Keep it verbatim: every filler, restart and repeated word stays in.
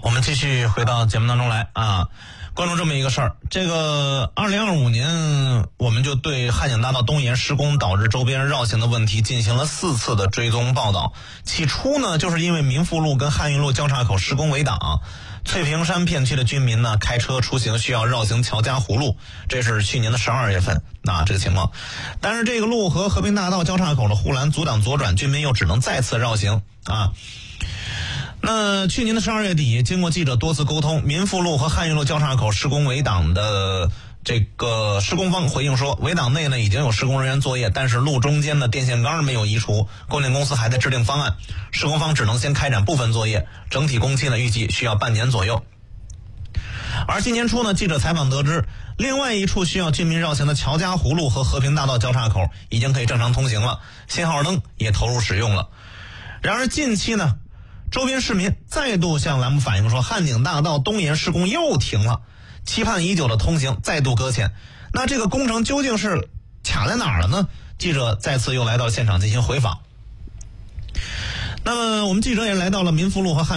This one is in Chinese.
我们继续回到节目当中来啊，关注这么一个事儿。这个二零二五年，我们就对汉景大道东延施工导致周边绕行的问题进行了四次的追踪报道。起初呢，就是因为民富路跟汉运路交叉口施工围挡，翠屏山片区的居民呢开车出行需要绕行乔家湖路，这是去年的十二月份啊这个情况。但是这个路和和平大道交叉口的护栏阻挡左转，居民又只能再次绕行啊。那去年的十二月底，经过记者多次沟通，民富路和汉运路交叉口施工围挡的这个施工方回应说，围挡内呢已经有施工人员作业，但是路中间的电线杆没有移除，供电公司还在制定方案，施工方只能先开展部分作业，整体工期呢预计需要半年左右。而今年初呢，记者采访得知，另外一处需要居民绕行的乔家湖路和和平大道交叉口已经可以正常通行了，信号灯也投入使用了。然而近期呢，周边市民再度向栏目反映说，汉景大道东延施工又停了，期盼已久的通行再度搁浅。那这个工程究竟是卡在哪儿了呢？记者再次又来到现场进行回访。那么我们记者也来到了民富路和汉